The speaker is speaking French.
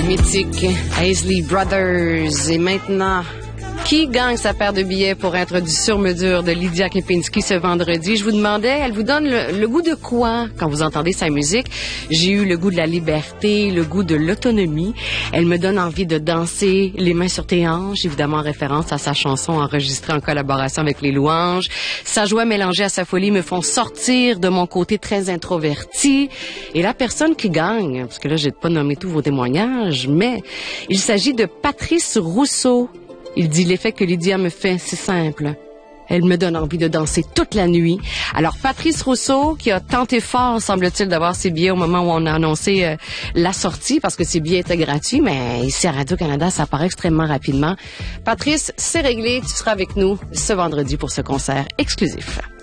Mythique, Isley Brothers. Et maintenant, qui gagne sa paire de billets pour être du sur-mesure de Lydia Kempinski ce vendredi? Je vous demandais, elle vous donne le goût de quoi quand vous entendez sa musique? J'ai eu le goût de la liberté, le goût de l'autonomie. Elle me donne envie de danser les mains sur tes hanches, évidemment en référence à sa chanson enregistrée en collaboration avec les Louanges. Sa joie mélangée à sa folie me font sortir de mon côté très introverti. Et la personne qui gagne, parce que là, j'ai pas nommé tous vos témoignages, mais il s'agit de Patrice Rousseau. Il dit, l'effet que Lydia me fait, c'est simple. Elle me donne envie de danser toute la nuit. Alors, Patrice Rousseau, qui a tenté fort, semble-t-il, d'avoir ses billets au moment où on a annoncé la sortie, parce que ses billets étaient gratuits, mais ici à Radio-Canada, ça apparaît extrêmement rapidement. Patrice, c'est réglé. Tu seras avec nous ce vendredi pour ce concert exclusif.